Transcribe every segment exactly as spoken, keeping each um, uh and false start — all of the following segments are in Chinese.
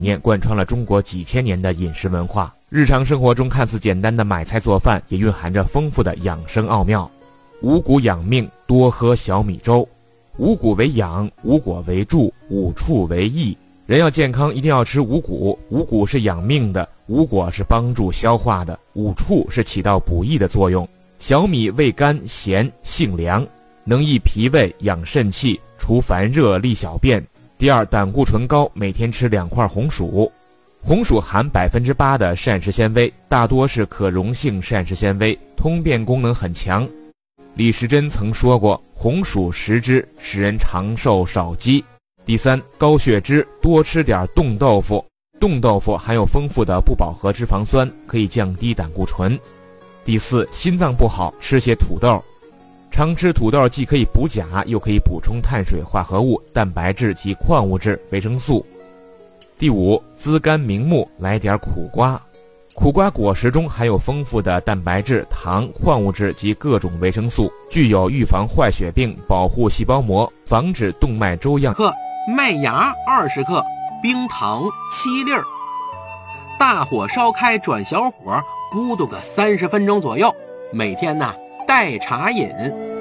念贯穿了中国几千年的饮食文化。日常生活中看似简单的买菜做饭，也蕴含着丰富的养生奥妙。五谷养命，多喝小米粥。五谷为养，五果为助，五畜为益。人要健康，一定要吃五谷。五谷是养命的，五果是帮助消化的，五畜是起到补益的作用。小米味甘咸性凉，能益脾胃，养肾气，除烦热，利小便。第二，胆固醇高，每天吃两块红薯。红薯含百分之八的膳食纤维，大多是可溶性膳食纤维，通便功能很强。李时珍曾说过，红薯食之，使人长寿少饥。第三，高血脂，多吃点冻豆腐。冻豆腐含有丰富的不饱和脂肪酸，可以降低胆固醇。第四，心脏不好，吃些土豆。常吃土豆既可以补钾，又可以补充碳水化合物、蛋白质及矿物质、维生素。第五，滋肝明目，来点苦瓜。苦瓜果实中含有丰富的蛋白质、糖、矿物质及各种维生素，具有预防坏血病、保护细胞膜、防止动脉粥样。 克麦芽二十克，冰糖七粒儿。大火烧开，转小火，咕嘟个三十分钟左右。每天呢，代茶饮。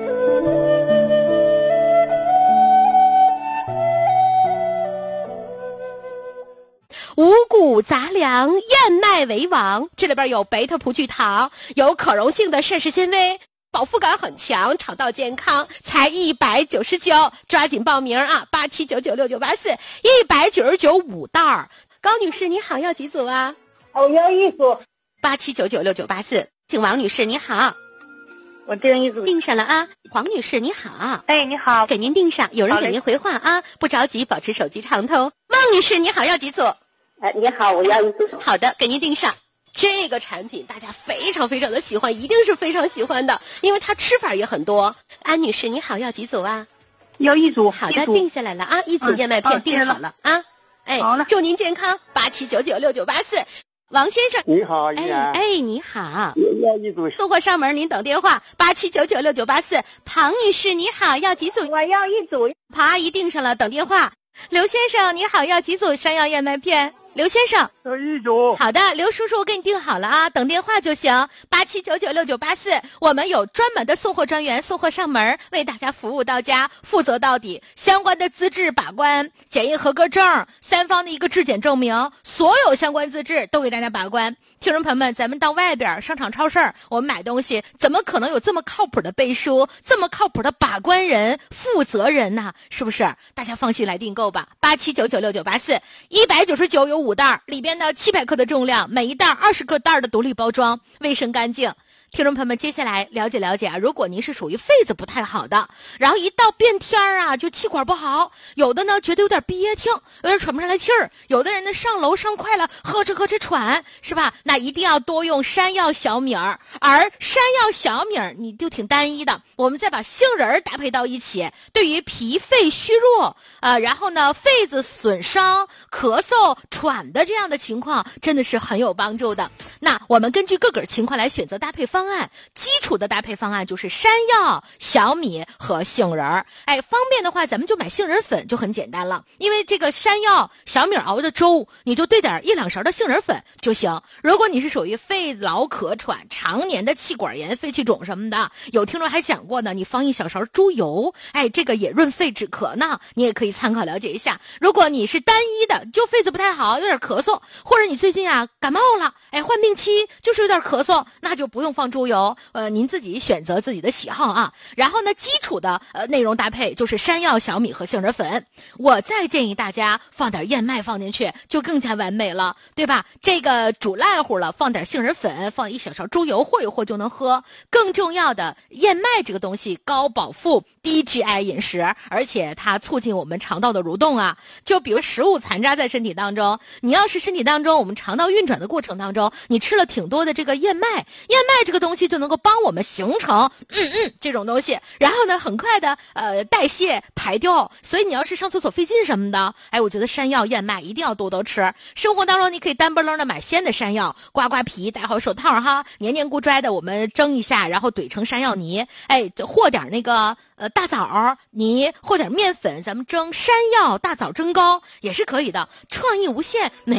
五谷杂粮，燕麦为王。这里边有贝塔葡聚糖，有可溶性的膳食纤维，饱腹感很强，肠道健康，才一百九十九，抓紧报名啊！八七九九六九八四，一百九十九五袋儿。高女士你好，要几组啊？ 我要一组。 八七九九六九八四，请王女士你好。 我订一组， 订上了啊。黄女士你好。 哎，你好， 给您订上，有人给您回话啊，不着急，保持手机畅通。孟女士你好，要几组？ 哎，你好，我要一组。 好的，给您订上。这个产品大家非常非常的喜欢，一定是非常喜欢的，因为它吃法也很多。安女士你好，要几组啊？ 要一组。 好的，定下来了啊，一组燕麦片、嗯、定好了啊。哎， 好了， 祝您健康。八七九九六九八四，王先生你好， 哎哎，你好， 要一组。 送货上门，您等电话。八七九九六九八四，庞女士你好，要几组？ 我要一组。 庞阿姨订上了，等电话。刘先生你好，要几组山药燕麦片？刘先生要一组。 好的，刘叔叔我给你订好了啊，等电话就行。八七九九六九八四，我们有专门的送货专员，送货上门，为大家服务到家，负责到底。相关的资质把关、检验合格证、三方的一个质检证明，所有相关资质都给大家把关。听众朋友们，咱们到外边商场超市我们买东西，怎么可能有这么靠谱的背书，这么靠谱的把关人、负责人呢？是不是？大家放心来订购吧。八七九九六九八四，一百九十九有五袋，里边的七百克的重量，每一袋二十个袋的独立包装，卫生干净。听众朋友们，接下来了解了解啊，如果您是属于肺子不太好的，然后一到变天啊，就气管不好，有的呢觉得有点憋挺，有点喘不上来气儿，有的人呢上楼上快了，呵哧呵哧喘，是吧？那一定要多用山药小米儿，而山药小米儿你就挺单一的，我们再把杏仁搭配到一起，对于脾肺虚弱，呃，然后呢肺子损伤、咳嗽、喘的这样的情况，真的是很有帮助的。那我们根据各个情况来选择搭配方案，基础的搭配方案就是山药、小米和杏仁儿。哎，方便的话咱们就买杏仁粉就很简单了，因为这个山药、小米熬的粥，你就兑点一两勺的杏仁粉就行。如果你是属于肺老咳喘、常年的气管炎、肺气肿什么的，有听众还讲过呢，你放一小勺猪油，哎，这个也润肺止咳呢，你也可以参考了解一下。如果你是单一的，就肺子不太好，有点咳嗽，或者你最近啊感冒了，哎，患病期就是有点咳嗽，那就不用放猪油，呃，您自己选择自己的喜好啊。然后呢，基础的呃内容搭配就是山药、小米和杏仁粉。我再建议大家放点燕麦放进去，就更加完美了，对吧？这个煮烂乎了，放点杏仁粉，放一小勺猪油，和一和就能喝。更重要的，燕麦这个东西高饱腹、低 G I 饮食，而且它促进我们肠道的蠕动啊。就比如食物残渣在身体当中，你要是身体当中我们肠道运转的过程当中，你吃了挺多的这个燕麦，燕麦这个东西就能够帮我们形成嗯嗯这种东西，然后呢很快的呃代谢排掉。所以你要是上厕所费劲什么的，哎，我觉得山药、燕麦一定要多多吃。生活当中你可以单不楞的买鲜的山药，刮刮皮，戴好手套哈，黏黏咕拽的我们蒸一下，然后怼成山药泥，哎，和点那个呃大枣，你和点面粉，咱们蒸山药大枣蒸糕也是可以的，创意无限。每